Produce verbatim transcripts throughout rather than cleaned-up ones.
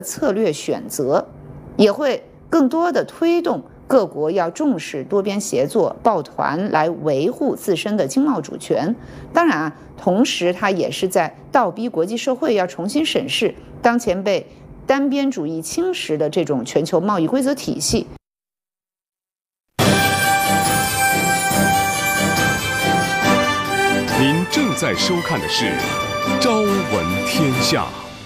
策略选择，也会更多的推动各国要重视多边协作、抱团来维护自身的经贸主权。当然啊，同时它也是在倒逼国际社会要重新审视当前被单边主义侵蚀的这种全球贸易规则体系。 您正在收看的是《朝闻天下》。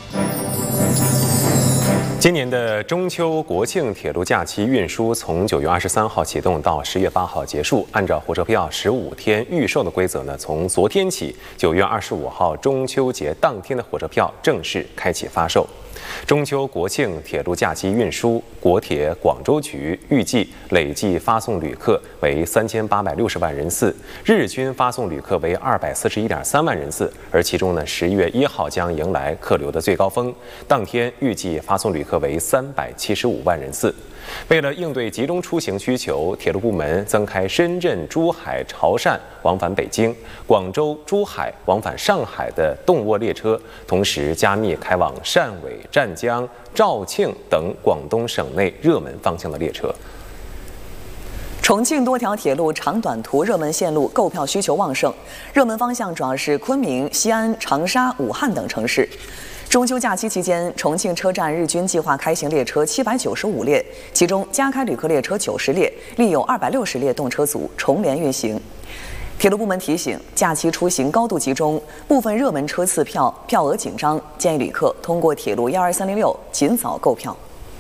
今年的中秋国庆铁路假期运输从九月二十三号启动到十月八号结束。按照火车票十五天预售的规则呢，从昨天起，九月二十五号中秋节当天的火车票正式开启发售。中秋国庆铁路假期运输，国铁广州局预计累计发送旅客为三千八百六十万人次，日均发送旅客为二百四十一点三万人次。而其中呢，十月一号将迎来客流的最高峰，当天预计发送旅客为三百七十五万人次。为了应对集中出行需求，铁路部门增开深圳、珠海、潮汕往返北京、广州、珠海往返上海的动卧列车，同时加密开往汕尾、湛江、肇庆等广东省内热门方向的列车。 重庆多条铁路长短途热门线路购票需求旺盛，热门方向主要是昆明、西安、长沙、武汉等城市。中秋假期期间，重庆车站日均计划开行列车七百九十五列，其中加开旅客列车九十列，另有二百六十列动车组重联运行。铁路部门提醒，假期出行高度集中，部分热门车次票票额紧张，建议旅客通过铁路幺二三零六尽早购票。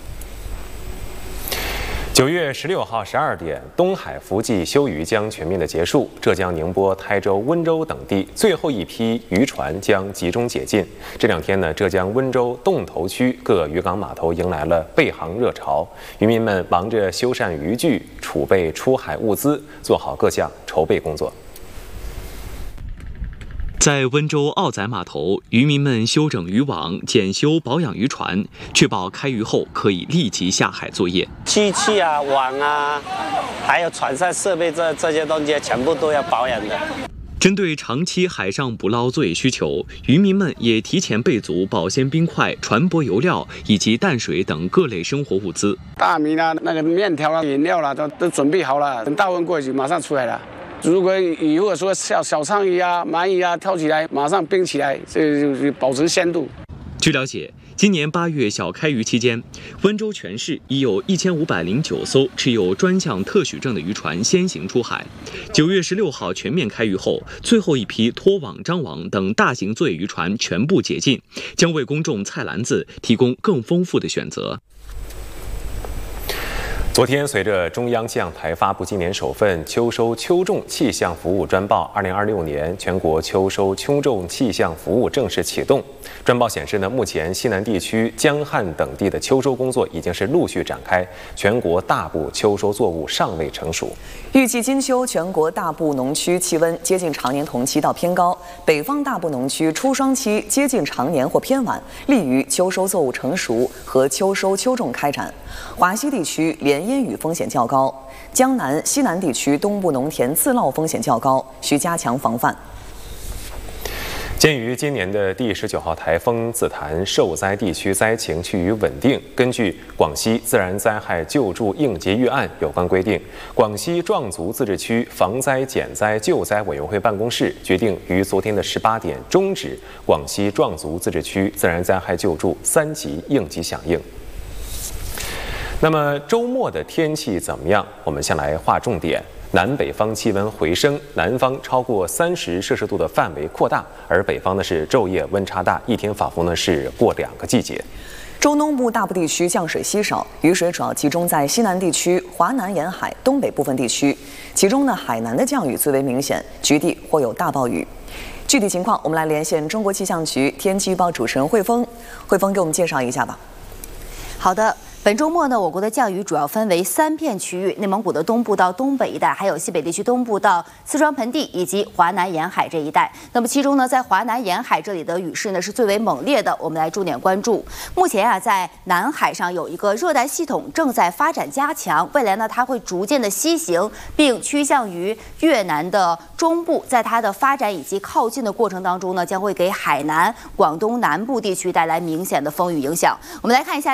九月十六号十二点，东海福记休渔将全面的结束，浙江宁波、台州、温州等地最后一批渔船将集中解禁。这两天呢，浙江温州洞头区各渔港码头迎来了备航热潮，渔民们忙着修缮渔具、储备出海物资，做好各项筹备工作。 在温州奥载码头，渔民们修整渔网、检修保养渔船，确保开渔后可以立即下海作业。 机器啊、网啊，还有船上设备这这些东西全部都要保养的。 针对长期海上捕捞作业需求，渔民们也提前备足保鲜冰块、船舶油料以及淡水等各类生活物资。 大米啦、那个面条啦、饮料啦，都都准备好了，等大风过去马上出来了。如果如果说小小鲳鱼啊、鳗鱼啊跳起来，马上冰起来，这就是保持鲜度。 据了解，今年八月小开渔期间，温州全市已有一千五百零九艘持有专项特许证的渔船先行出海。九月十六号全面开渔后，最后一批拖网、张网等大型作业渔船全部解禁，将为公众菜篮子提供更丰富的选择。 昨天，随着中央气象台发布今年首份秋收秋种气象服务专报，二零二六年全国秋收秋种气象服务正式启动。专报显示呢，目前西南地区、江汉等地的秋收工作已经是陆续展开，全国大部秋收作物尚未成熟。 预计今秋全国大部农区气温接近常年同期到偏高，北方大部农区初霜期接近常年或偏晚，利于秋收作物成熟和秋收秋种开展。华西地区连烟雨风险较高，江南、西南地区东部农田自涝风险较高，需加强防范。 鉴于今年的第十九号台风紫檀受灾地区灾情趋于稳定，根据广西自然灾害救助应急预案有关规定，广西壮族自治区防灾减灾救灾委员会办公室决定于昨天的十八点终止广西壮族自治区自然灾害救助三级应急响应。那么周末的天气怎么样？我们先来划重点。南北方气温回升，南方超过三十摄氏度的范围扩大，而北方呢是昼夜温差大，一天仿佛呢是过两个季节。 中东部大部地区降水稀少，雨水主要集中在西南地区、华南沿海、东北部分地区，其中呢海南的降雨最为明显，局地或有大暴雨。具体情况，我们来连线中国气象局天气预报主持人汇丰，汇丰给我们介绍一下吧。 好的。 本周末呢，我国的降雨主要分为三片区域：内蒙古的东部到东北一带，还有西北地区东部到四川盆地以及华南沿海这一带。那么其中呢，在华南沿海这里的雨势呢是最为猛烈的，我们来重点关注。目前啊，在南海上有一个热带系统正在发展加强，未来呢，它会逐渐的西行，并趋向于越南的中部。在它的发展以及靠近的过程当中呢，将会给海南、广东南部地区带来明显的风雨影响。我们来看一下。